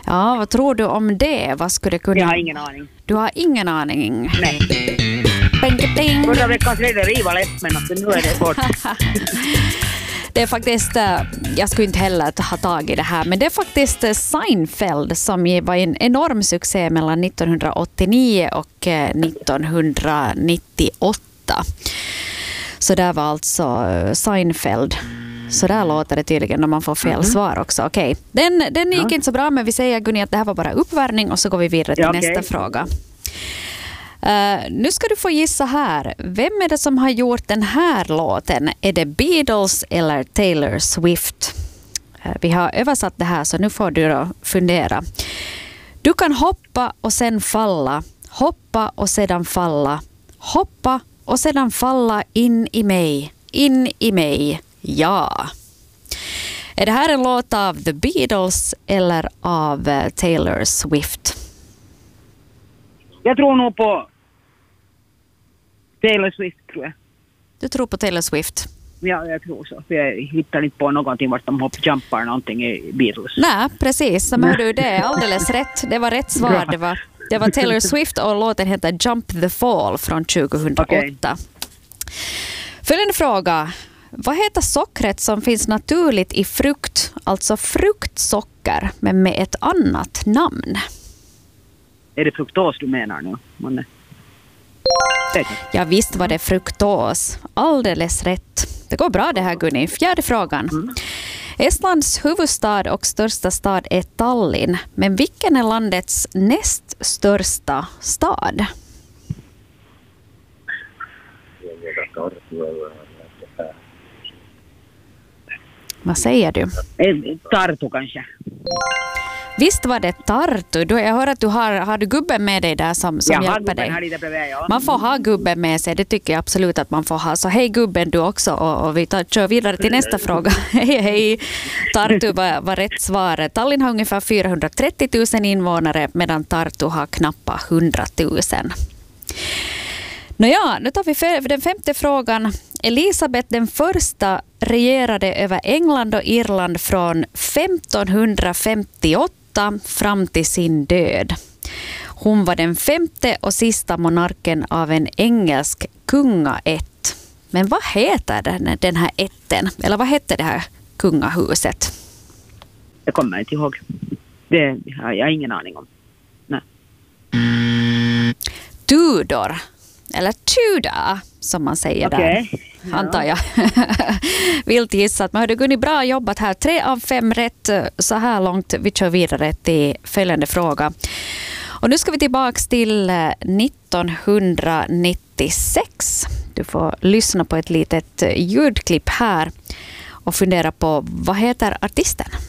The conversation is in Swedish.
Ja, vad tror du om det? Vad skulle det kunna... Jag har ingen aning. Du har ingen aning? Nej. Bing. Förra veckans rederi var lätt, men alltså, nu är det svårt. Det är faktiskt, jag skulle inte heller ha tag i det här, men det är faktiskt Seinfeld som var en enorm succé mellan 1989 och 1998. Så där var alltså Seinfeld. Så där låter det tydligen när man får fel svar också. Okej. Den gick inte så bra, men vi säger Gunni att det här var bara uppvärmning och så går vi vidare till nästa fråga. Nu ska du få gissa här. Vem är det som har gjort den här låten? Är det Beatles eller Taylor Swift? Vi har översatt det här, så nu får du då fundera. Du kan hoppa och sen falla. Hoppa och sedan falla. Hoppa och sedan falla in i mig. In i mig. Ja. Är det här en låt av The Beatles eller av Taylor Swift? Jag tror nog på Taylor Swift, tror jag. Du tror på Taylor Swift? Ja, jag tror så. Jag hittar inte på någonting vart de hoppjumpar någonting i Beatles. Nej, precis. Så du, det är alldeles rätt. Det var rätt svar. Det var Taylor Swift och låten heter Jump the Fall från 2008. Okay. Följande fråga. Vad heter sockret som finns naturligt i frukt, alltså fruktsocker, men med ett annat namn? Är det fruktos du menar nu? Ja, visst var det fruktos. Alldeles rätt. Det går bra det här, Gunni. Fjärde frågan. Estlands huvudstad och största stad är Tallinn. Men vilken är landets näst största stad? Vad säger du? Tartu kanske. Visst var det Tartu. Jag hör att du har du gubben med dig där som hjälper dig. Man får ha gubben med sig, det tycker jag absolut att man får ha. Så hej gubben du också, och vi kör vidare till nästa fråga. Hej. Tartu var rätt svar. Tallinn har ungefär 430 000 invånare medan Tartu har knappt 100 000. Nåja, nu tar vi den femte frågan. Elisabeth den första regerade över England och Irland från 1558 fram till sin död. Hon var den femte och sista monarken av en engelsk kungaätt. Men vad heter den här ätten? Eller vad hette det här kungahuset? Jag kommer inte ihåg. Det har jag ingen aning om. Nej. Tudor. Eller Tudor, som man säger där. Antar jag. Vilt gissat. Men hörde Gunni, bra jobbat här. 3 av 5 rätt så här långt. Vi kör vidare till följande fråga. Och nu ska vi tillbaka till 1996. Du får lyssna på ett litet ljudklipp här och fundera på vad heter artisten?